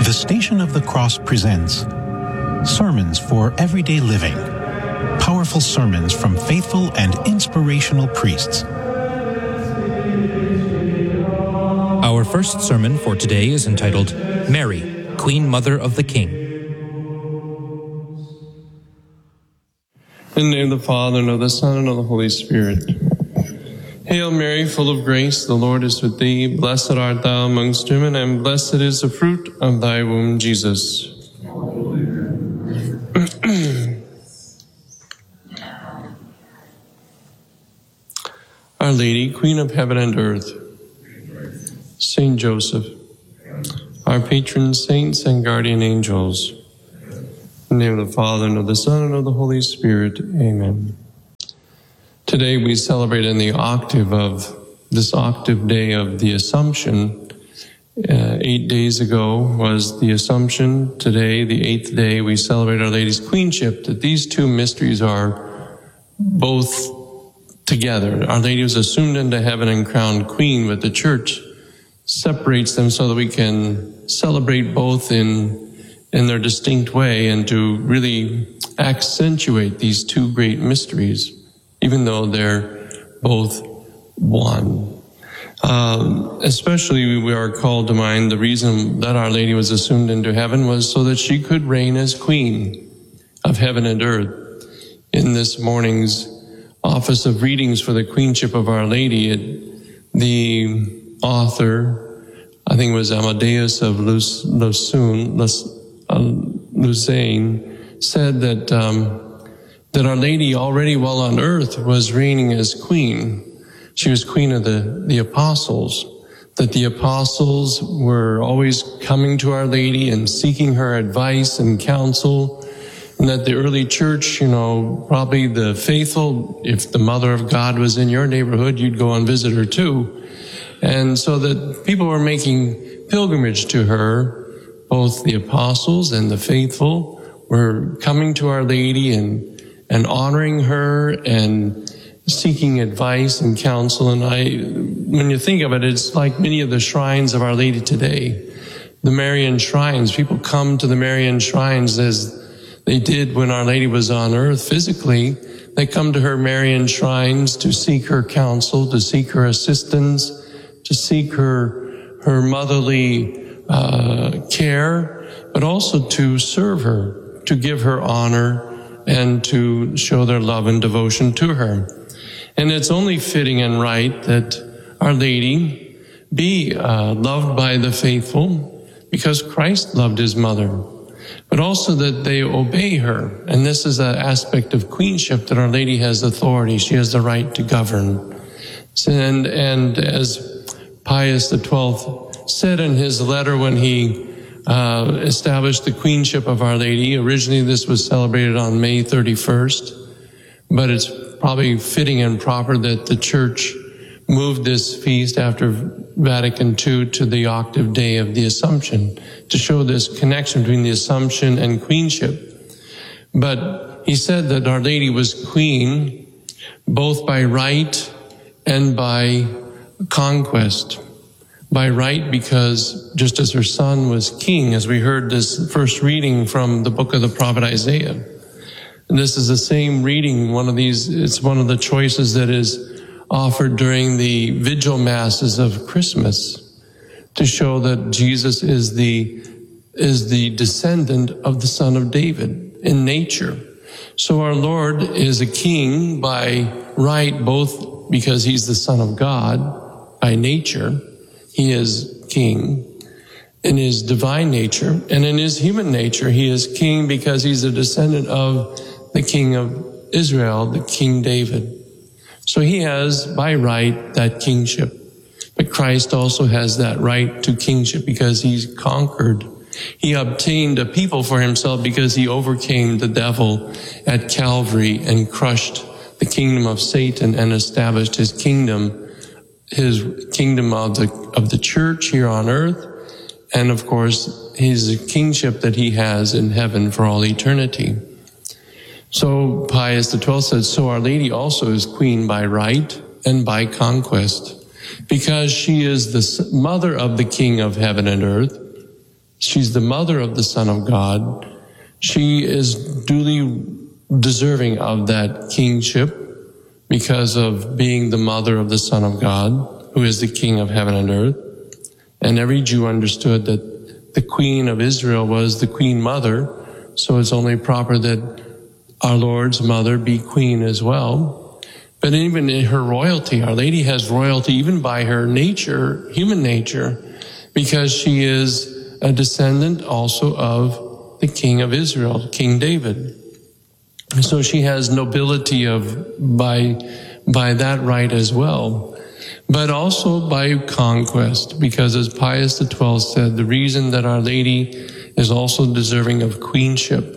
The Station of the Cross presents Sermons for Everyday Living. Powerful sermons from faithful and inspirational priests. Our first sermon for today is entitled, Mary, Queen Mother of the King. In the name of the Father, and of the Son, and of the Holy Spirit. Hail Mary, full of grace, the Lord is with thee. Blessed art thou amongst women, and blessed is the fruit of thy womb, Jesus. Our Lady, Queen of heaven and earth, Saint Joseph, our patron saints and guardian angels, in the name of the Father, and of the Son, and of the Holy Spirit. Amen. Today we celebrate in the octave of this octave day of the Assumption. 8 days ago was the Assumption. Today, the 8th day, we celebrate Our Lady's Queenship, that these two mysteries are both together. Our Lady was assumed into heaven and crowned Queen, but the Church separates them so that we can celebrate both in their distinct way and to really accentuate these two great mysteries, even though they're both one. Especially we are called to mind the reason that Our Lady was assumed into heaven was so that she could reign as Queen of heaven and earth. In this morning's office of readings for the Queenship of Our Lady, the author, I think it was Amadeus of Lausanne, said that Our Lady already while on earth was reigning as Queen. She was Queen of the Apostles, that the Apostles were always coming to Our Lady and seeking her advice and counsel, and that the early church, probably the faithful, if the Mother of God was in your neighborhood, you'd go and visit her too. And so that people were making pilgrimage to her, both the Apostles and the faithful were coming to Our Lady and honoring her and seeking advice and counsel. And when you think of it, it's like many of the shrines of Our Lady today. The Marian shrines, people come to the Marian shrines as they did when Our Lady was on earth physically. They come to her Marian shrines to seek her counsel, to seek her assistance, to seek her motherly care, but also to serve her, to give her honor, and to show their love and devotion to her. And it's only fitting and right that Our Lady be loved by the faithful because Christ loved his mother, but also that they obey her. And this is an aspect of queenship, that Our Lady has authority. She has the right to govern. And as Pius XII said in his letter when he established the queenship of Our Lady, originally this was celebrated on May 31st, but it's probably fitting and proper that the Church moved this feast after Vatican II to the octave day of the Assumption to show this connection between the Assumption and queenship. But he said that Our Lady was queen both by right and by conquest. By right, because just as her son was king, as we heard this first reading from the book of the prophet Isaiah. And this is the same reading, it's one of the choices that is offered during the vigil masses of Christmas to show that Jesus is the descendant of the son of David in nature. So our Lord is a king by right, both because he's the Son of God by nature. He is king in his divine nature, and in his human nature, he is king because he's a descendant of the king of Israel, the King David. So he has, by right, that kingship. But Christ also has that right to kingship because he's conquered. He obtained a people for himself because he overcame the devil at Calvary and crushed the kingdom of Satan and established his kingdom of the church here on earth, and of course his kingship that he has in heaven for all eternity. So Pius XII said, so Our Lady also is queen by right and by conquest, because she is the mother of the King of heaven and earth, she's the mother of the Son of God. She is duly deserving of that kingship because of being the mother of the Son of God, who is the King of heaven and earth. And every Jew understood that the Queen of Israel was the Queen Mother, so it's only proper that our Lord's mother be queen as well. But even in her royalty, Our Lady has royalty even by her nature, human nature, because she is a descendant also of the King of Israel, King David. So she has nobility by that right as well, but also by conquest, because as Pius XII said, the reason that Our Lady is also deserving of queenship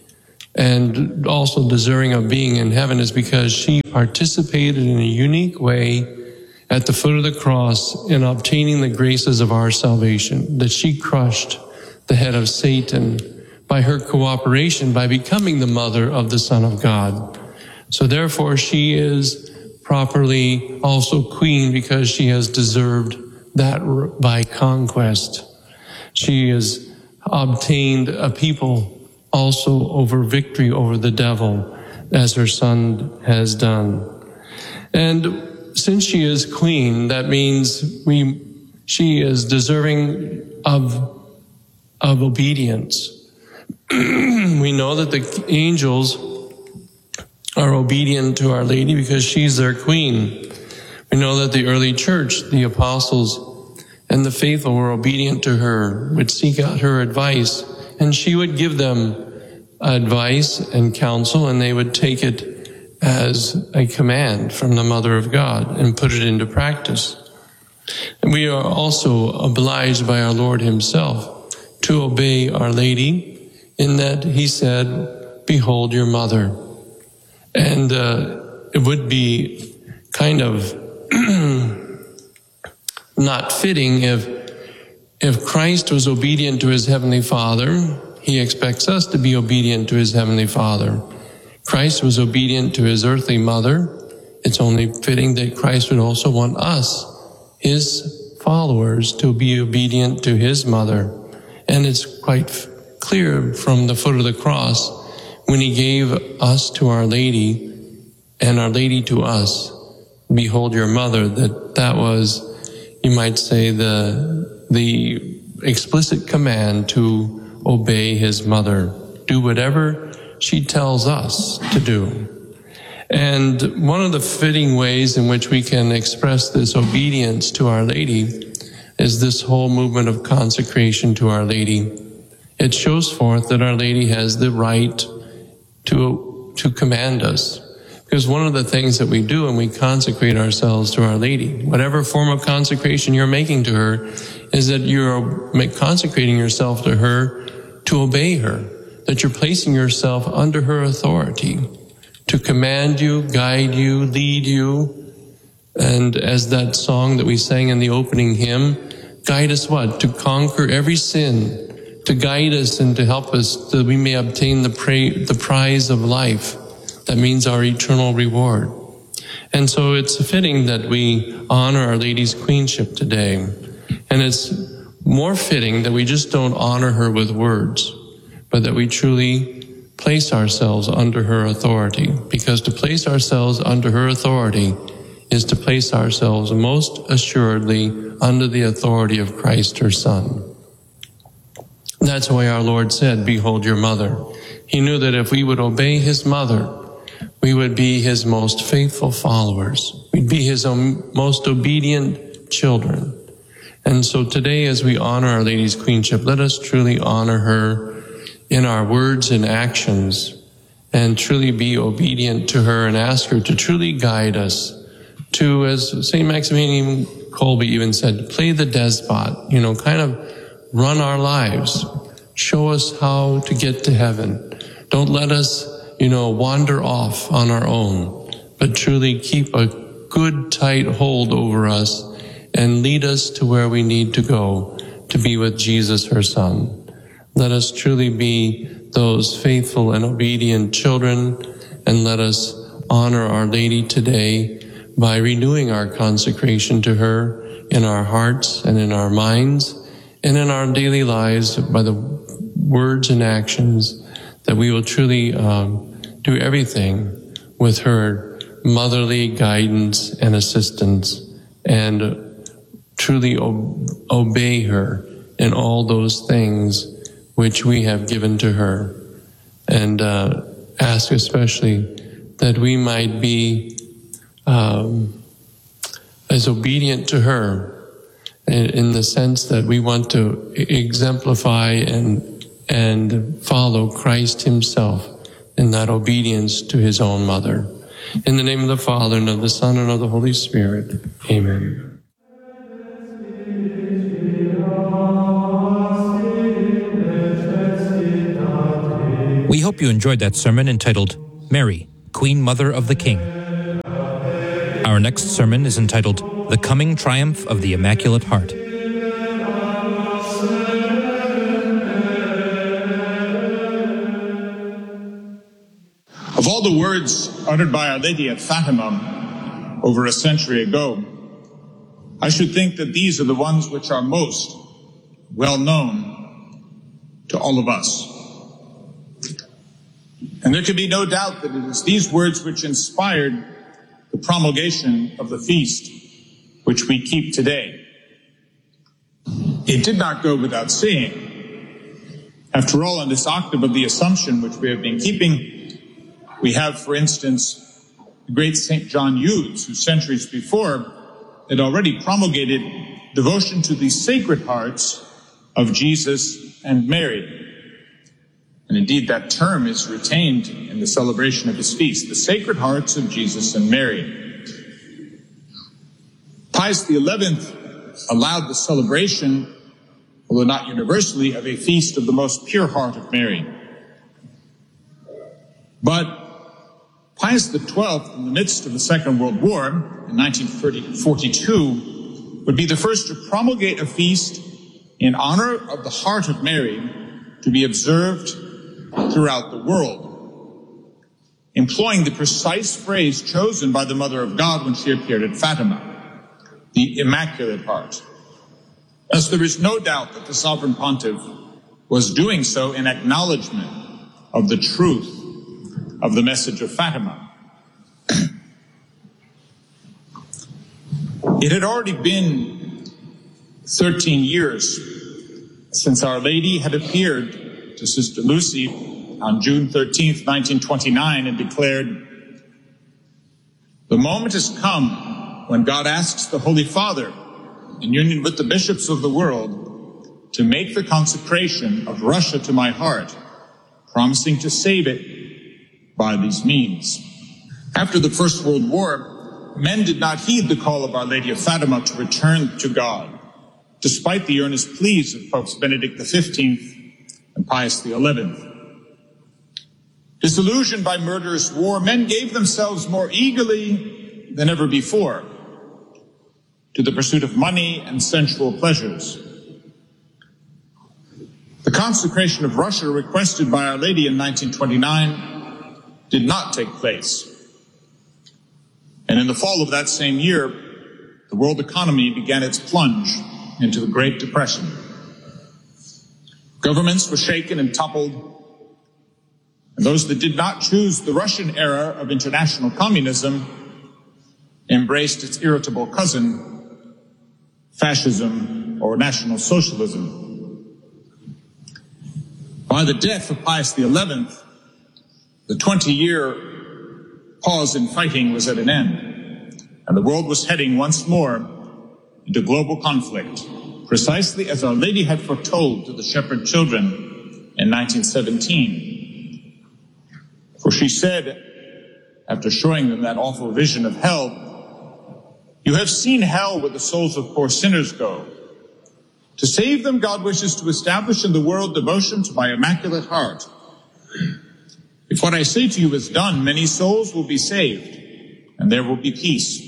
and also deserving of being in heaven is because she participated in a unique way at the foot of the cross in obtaining the graces of our salvation, that she crushed the head of Satan by her cooperation, by becoming the mother of the Son of God. So therefore she is properly also queen because she has deserved that by conquest. She has obtained a people also over victory over the devil, as her Son has done. And since she is queen, that means she is deserving of obedience. We know that the angels are obedient to Our Lady because she's their queen. We know that the early church, the apostles and the faithful, were obedient to her, would seek out her advice, and she would give them advice and counsel, and they would take it as a command from the Mother of God and put it into practice. And we are also obliged by our Lord himself to obey Our Lady in that he said, "Behold your mother." And it would be kind of not fitting if Christ was obedient to his heavenly Father. He expects us to be obedient to his heavenly Father. Christ was obedient to his earthly mother. It's only fitting that Christ would also want us, his followers, to be obedient to his mother. And it's quite clear from the foot of the cross when he gave us to Our Lady and Our Lady to us, "Behold your mother," that was, you might say, the explicit command to obey his mother. Do whatever she tells us to do. And one of the fitting ways in which we can express this obedience to Our Lady is this whole movement of consecration to Our Lady. It shows forth that Our Lady has the right to command us. Because one of the things that we do when we consecrate ourselves to Our Lady, whatever form of consecration you're making to her, is that you're consecrating yourself to her to obey her, that you're placing yourself under her authority to command you, guide you, lead you. And as that song that we sang in the opening hymn, guide us what? To conquer every sin, to guide us and to help us that we may obtain the prize of life. That means our eternal reward. And so it's fitting that we honor Our Lady's queenship today. And it's more fitting that we just don't honor her with words, but that we truly place ourselves under her authority. Because to place ourselves under her authority is to place ourselves most assuredly under the authority of Christ, her Son. That's why our Lord said, "Behold your mother." He knew that if we would obey his mother, we would be his most faithful followers. We'd be his most obedient children. And so today, as we honor Our Lady's queenship, let us truly honor her in our words and actions, and truly be obedient to her and ask her to truly guide us to, as St. Maximilian Kolbe even said, play the despot, kind of run our lives. Show us how to get to heaven. Don't let us, wander off on our own, but truly keep a good, tight hold over us and lead us to where we need to go to be with Jesus, her Son. Let us truly be those faithful and obedient children, and let us honor Our Lady today by renewing our consecration to her in our hearts and in our minds, and in our daily lives by the words and actions, that we will truly do everything with her motherly guidance and assistance, and truly obey her in all those things which we have given to her, and ask especially that we might be as obedient to her in the sense that we want to exemplify and follow Christ himself in that obedience to his own mother. In the name of the Father, and of the Son, and of the Holy Spirit. Amen. We hope you enjoyed that sermon entitled Mary, Queen Mother of the King. Our next sermon is entitled The Coming Triumph of the Immaculate Heart. Of all the words uttered by Our Lady at Fatima over a century ago, I should think that these are the ones which are most well known to all of us. And there can be no doubt that it is these words which inspired the promulgation of the feast which we keep today. It did not go without saying. After all, in this octave of the Assumption which we have been keeping, we have, for instance, the great St. John Eudes, who centuries before had already promulgated devotion to the Sacred Hearts of Jesus and Mary. And indeed, that term is retained in the celebration of his feast, the Sacred Hearts of Jesus and Mary. Pius XI allowed the celebration, although not universally, of a feast of the most pure heart of Mary. But Pius XII, in the midst of the Second World War, in 1942, would be the first to promulgate a feast in honor of the Heart of Mary to be observed throughout the world, employing the precise phrase chosen by the Mother of God when she appeared at Fatima, the Immaculate Heart. Thus, there is no doubt that the Sovereign Pontiff was doing so in acknowledgement of the truth of the message of Fatima. It had already been 13 years since Our Lady had appeared to Sister Lucy on June 13th, 1929, and declared, "The moment has come when God asks the Holy Father, in union with the bishops of the world, to make the consecration of Russia to my heart, promising to save it by these means." After the First World War, men did not heed the call of Our Lady of Fatima to return to God, despite the earnest pleas of Popes Benedict XV and Pius XI. Disillusioned by murderous war, men gave themselves more eagerly than ever before to the pursuit of money and sensual pleasures. The consecration of Russia requested by Our Lady in 1929 did not take place. And in the fall of that same year, the world economy began its plunge into the Great Depression. Governments were shaken and toppled, and those that did not choose the Russian era of international communism embraced its irritable cousin, fascism or National Socialism. By the death of Pius XI, the 20-year pause in fighting was at an end, and the world was heading once more into global conflict, precisely as Our Lady had foretold to the shepherd children in 1917. For she said, after showing them that awful vision of hell, "You have seen hell where the souls of poor sinners go. To save them, God wishes to establish in the world devotion to my Immaculate Heart. If what I say to you is done, many souls will be saved, and there will be peace.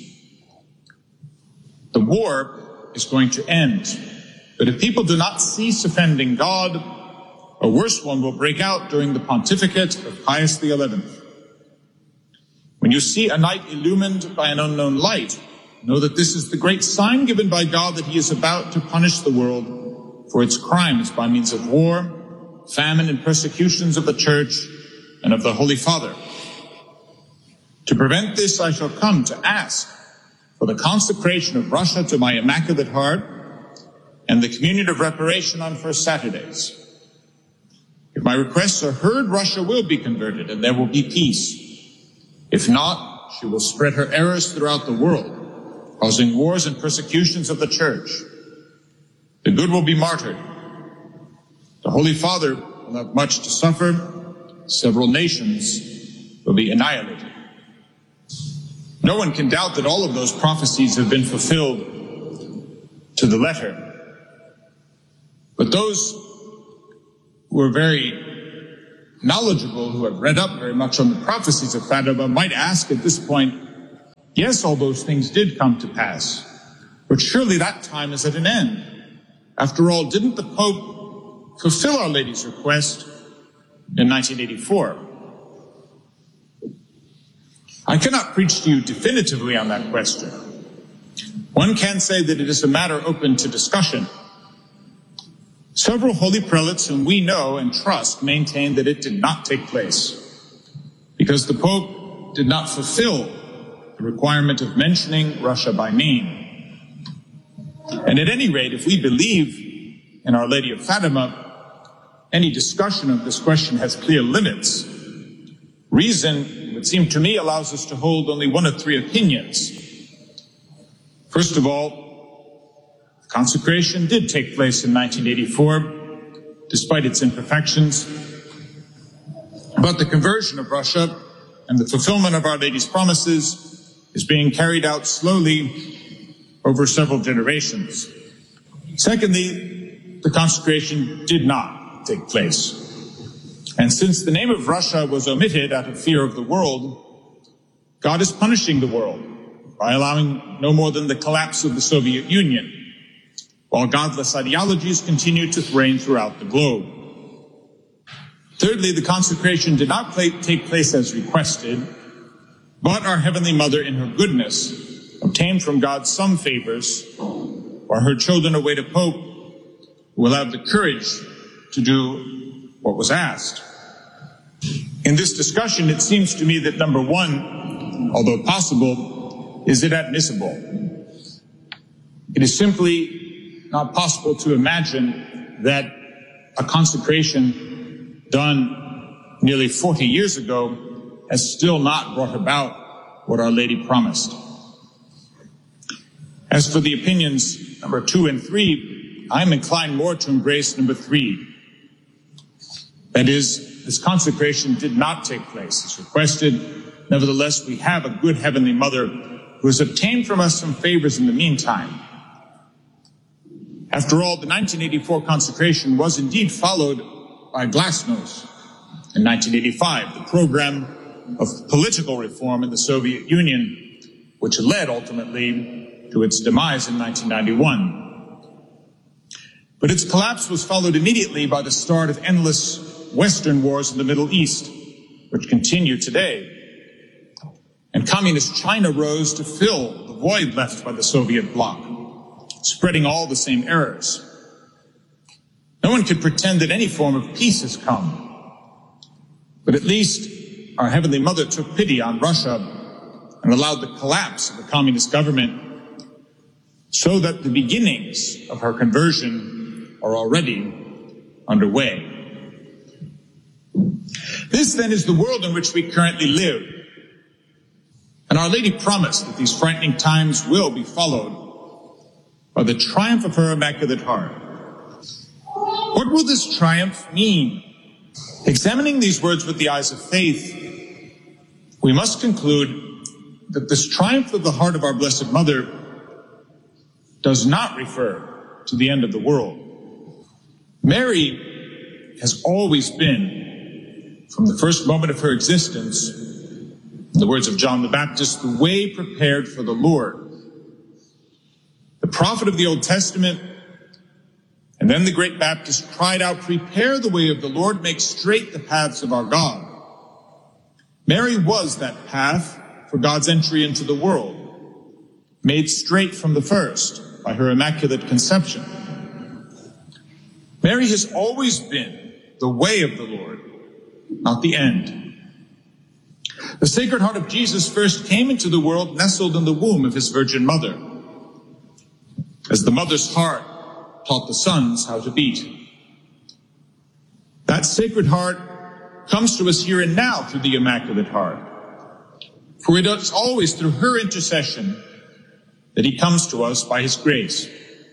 The war is going to end, but if people do not cease offending God, a worse one will break out during the pontificate of Pius XI. When you see a night illumined by an unknown light, know that this is the great sign given by God that he is about to punish the world for its crimes by means of war, famine, and persecutions of the Church and of the Holy Father. To prevent this, I shall come to ask for the consecration of Russia to my Immaculate Heart and the communion of reparation on First Saturdays. If my requests are heard, Russia will be converted and there will be peace. If not, she will spread her errors throughout the world, causing wars and persecutions of the Church. The good will be martyred. The Holy Father will have much to suffer. Several nations will be annihilated. No one can doubt that all of those prophecies have been fulfilled to the letter. But those who are very knowledgeable, who have read up very much on the prophecies of Fatima, might ask at this point, yes, all those things did come to pass, but surely that time is at an end. After all, didn't the Pope fulfill Our Lady's request in 1984? I cannot preach to you definitively on that question. One can say that it is a matter open to discussion. Several holy prelates whom we know and trust maintain that it did not take place because the Pope did not fulfill the requirement of mentioning Russia by name. And at any rate, if we believe in Our Lady of Fatima, any discussion of this question has clear limits. Reason, it would seem to me, allows us to hold only one of three opinions. First of all, consecration did take place in 1984, despite its imperfections. But the conversion of Russia and the fulfillment of Our Lady's promises is being carried out slowly over several generations. Secondly, the consecration did not take place. And since the name of Russia was omitted out of fear of the world, God is punishing the world by allowing no more than the collapse of the Soviet Union, while godless ideologies continue to reign throughout the globe. Thirdly, the consecration did not take place as requested, but our Heavenly Mother, in her goodness, obtained from God some favors, while her children await a Pope who will have the courage to do what was asked. In this discussion, it seems to me that number one, although possible, is inadmissible. It is simply not possible to imagine that a consecration done nearly 40 years ago has still not brought about what Our Lady promised. As for the opinions number 2 and 3, I am inclined more to embrace number 3. That is, this consecration did not take place as requested. Nevertheless, we have a good Heavenly Mother who has obtained from us some favors in the meantime. After all, the 1984 consecration was indeed followed by Glasnost in 1985, the program of political reform in the Soviet Union, which led ultimately to its demise in 1991. But its collapse was followed immediately by the start of endless Western wars in the Middle East, which continue today. And communist China rose to fill the void left by the Soviet bloc, spreading all the same errors. No one could pretend that any form of peace has come. But at least our Heavenly Mother took pity on Russia and allowed the collapse of the communist government so that the beginnings of her conversion are already underway. This, then, is the world in which we currently live. And Our Lady promised that these frightening times will be followed by the triumph of her Immaculate Heart. What will this triumph mean? Examining these words with the eyes of faith, we must conclude that this triumph of the heart of our Blessed Mother does not refer to the end of the world. Mary has always been, from the first moment of her existence, in the words of John the Baptist, the way prepared for the Lord. The prophet of the Old Testament and then the great Baptist cried out, "Prepare the way of the Lord, make straight the paths of our God." Mary was that path for God's entry into the world, made straight from the first by her Immaculate Conception. Mary has always been the way of the Lord, not the end. The Sacred Heart of Jesus first came into the world nestled in the womb of his Virgin Mother, as the mother's heart taught the sons how to beat. That Sacred Heart comes to us here and now through the Immaculate Heart, for it is always through her intercession that he comes to us by his grace.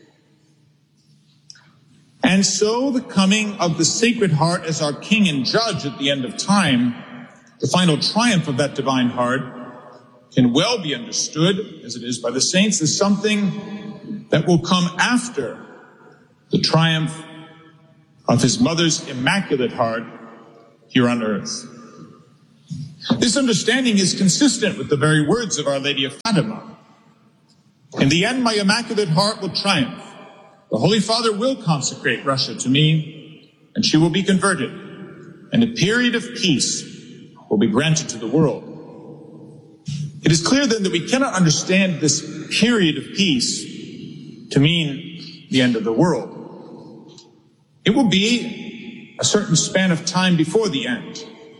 And so the coming of the Sacred Heart as our King and Judge at the end of time, the final triumph of that divine heart, can well be understood, as it is by the saints, as something that will come after the triumph of his mother's Immaculate Heart here on earth. This understanding is consistent with the very words of Our Lady of Fatima. In the end, my Immaculate Heart will triumph. The Holy Father will consecrate Russia to me, and she will be converted, and a period of peace will be granted to the world. It is clear then that we cannot understand this period of peace to mean the end of the world. It will be a certain span of time before the end.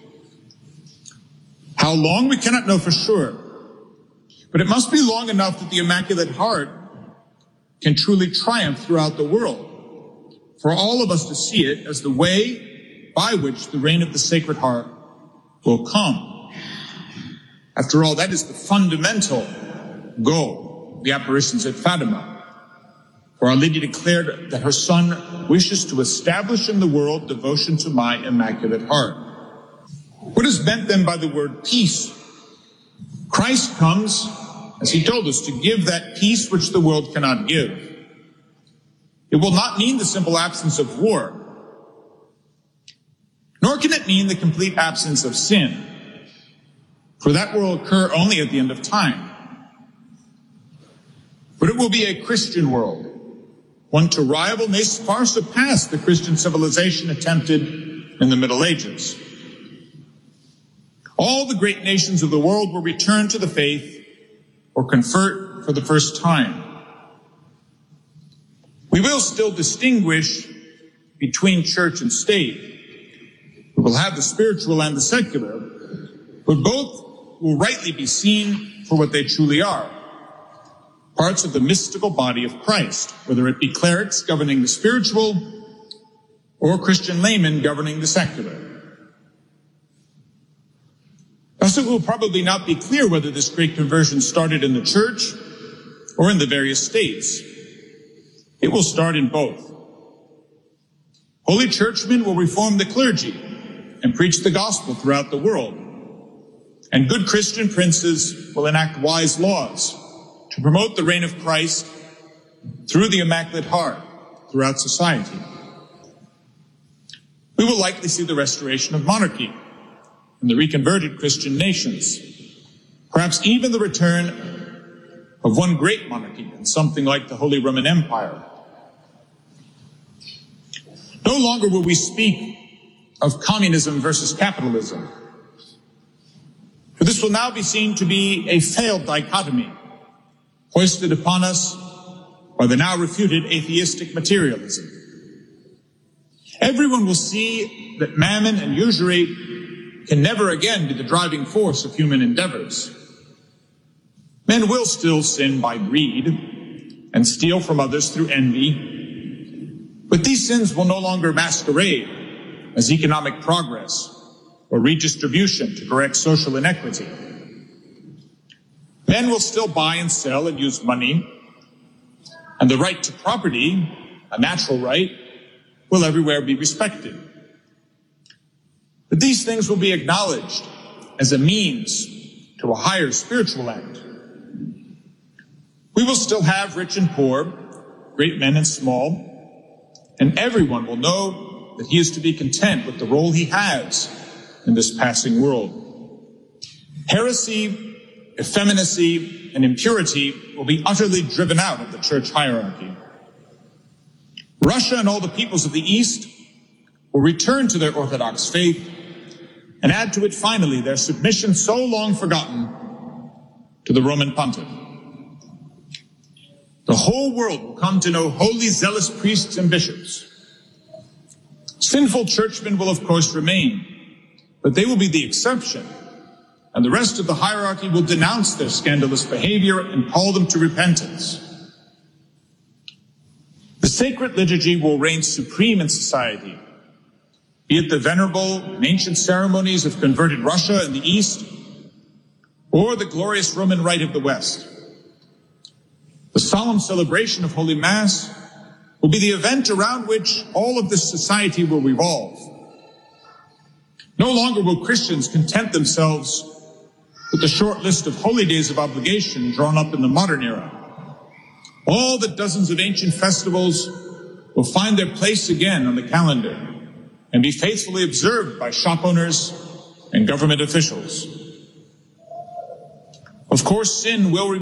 How long, we cannot know for sure, but it must be long enough that the Immaculate Heart can truly triumph throughout the world, for all of us to see it as the way by which the reign of the Sacred Heart will come. After all, that is the fundamental goal of the apparitions at Fatima. For Our Lady declared that her Son wishes to establish in the world devotion to my Immaculate Heart. What is meant then by the word peace? Christ comes, as he told us, to give that peace which the world cannot give. It will not mean the simple absence of war, nor can it mean the complete absence of sin, for that will occur only at the end of time. But it will be a Christian world, one to rival, nay, far surpass the Christian civilization attempted in the Middle Ages. All the great nations of the world will return to the faith or convert for the first time. We will still distinguish between church and state. We will have the spiritual and the secular, but both will rightly be seen for what they truly are. Parts of the mystical body of Christ, whether it be clerics governing the spiritual or Christian laymen governing the secular. Thus, it will probably not be clear whether this great conversion started in the church or in the various states. It will start in both. Holy churchmen will reform the clergy and preach the gospel throughout the world. And good Christian princes will enact wise laws to promote the reign of Christ through the Immaculate Heart throughout society. We will likely see the restoration of monarchy in the reconverted Christian nations, perhaps even the return of one great monarchy in something like the Holy Roman Empire. No longer will we speak of communism versus capitalism, for this will now be seen to be a failed dichotomy hoisted upon us by the now refuted atheistic materialism. Everyone will see that mammon and usury can never again be the driving force of human endeavors. Men will still sin by greed and steal from others through envy, but these sins will no longer masquerade as economic progress or redistribution to correct social inequity. Men will still buy and sell and use money, and the right to property, a natural right, will everywhere be respected. But these things will be acknowledged as a means to a higher spiritual end. We will still have rich and poor, great men and small, and everyone will know that he is to be content with the role he has in this passing world. Heresy, effeminacy, and impurity will be utterly driven out of the church hierarchy. Russia and all the peoples of the East will return to their Orthodox faith and add to it finally their submission so long forgotten to the Roman Pontiff. The whole world will come to know holy, zealous priests and bishops Sinful churchmen will, of course, remain, but they will be the exception, and the rest of the hierarchy will denounce their scandalous behavior and call them to repentance. The sacred liturgy will reign supreme in society, be it the venerable and ancient ceremonies of converted Russia in the East, or the glorious Roman Rite of the West. The solemn celebration of Holy Mass will be the event around which all of this society will revolve. No longer will Christians content themselves with the short list of holy days of obligation drawn up in the modern era. All the dozens of ancient festivals will find their place again on the calendar and be faithfully observed by shop owners and government officials. Of course, sin will